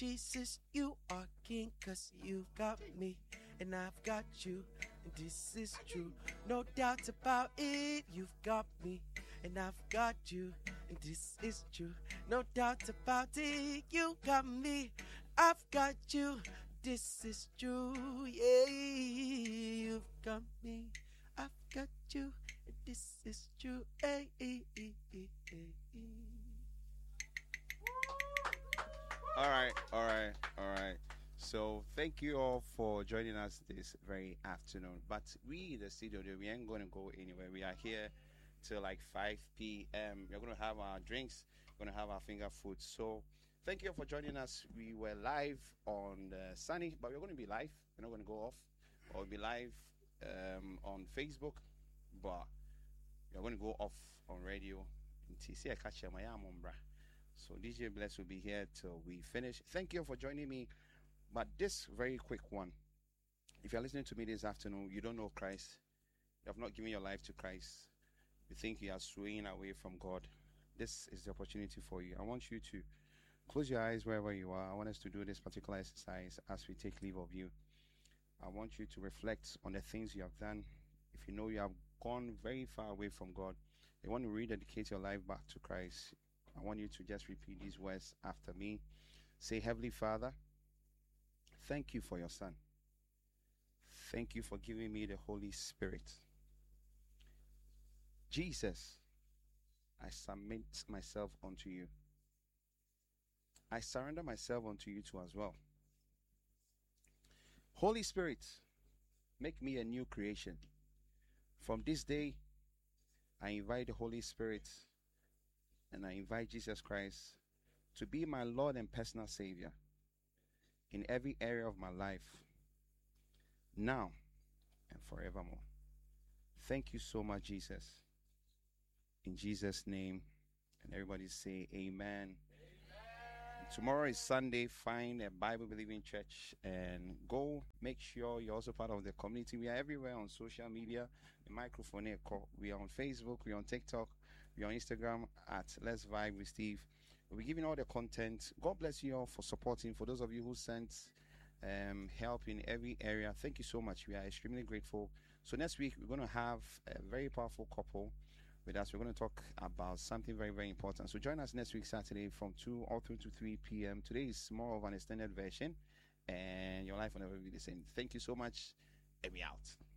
Jesus, you are king, 'cause you've got me and I've got you, and this is true. No doubt about it, you've got me and I've got you, and this is true. No doubt about it, you got me, I've got you, this is true. Yeah, you've got me, I've got you, and this is true. Hey, hey, hey, hey, hey. All right, all right, all right. So thank you all for joining us this very afternoon. But we, the studio, we ain't going to go anywhere. We are here till like 5 p.m. We're going to have our drinks. We're going to have our finger food. So thank you for joining us. We were live on Sunny, but we're going to be live. We're not going to go off. Or we'll be live on Facebook, but we're going to go off on radio. So DJ Bless will be here till we finish. Thank you for joining me. But this very quick one, if you're listening to me this afternoon, you don't know Christ, you have not given your life to Christ, you think you are swaying away from God, this is the opportunity for you. I want you to close your eyes wherever you are. I want us to do this particular exercise as we take leave of you. I want you to reflect on the things you have done. If you know you have gone very far away from God, you want to rededicate your life back to Christ, I want you to just repeat these words after me. Say, Heavenly Father, thank you for your Son. Thank you for giving me the Holy Spirit. Jesus, I submit myself unto you. I surrender myself unto you too as well. Holy Spirit, make me a new creation. From this day, I invite the Holy Spirit and I invite Jesus Christ to be my Lord and personal Savior in every area of my life, now and forevermore. Thank you so much, Jesus. In Jesus' name, and everybody say amen. Tomorrow is Sunday. Find a Bible-believing church and go. Make sure you're also part of the community. We are everywhere on social media. The microphone here. We are on Facebook. We are on TikTok. We are on Instagram at Let's Vibe with Steve. We'll be giving all the content. God bless you all for supporting. For those of you who sent help in every area, thank you so much. We are extremely grateful. So next week, we're going to have a very powerful couple with us. We're going to talk about something very, very important. So join us next week, Saturday, from 2 all through to 3 p.m. Today is more of an extended version, and your life will never be the same. Thank you so much, and we out.